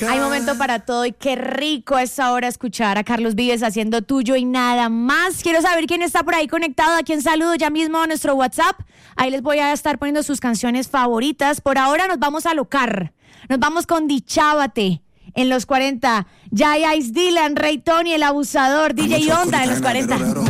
Hay momento para todo y qué rico es ahora escuchar a Carlos Vives haciendo Tuyo y Nada Más. Quiero saber quién está por ahí conectado, a quién saludo ya mismo a nuestro WhatsApp. Ahí les voy a estar poniendo sus canciones favoritas. Por ahora nos vamos a locar. Nos vamos con Dichábate en los 40. Jay Ice Dylan, Ray Tony, El Abusador, DJ Onda en los 40.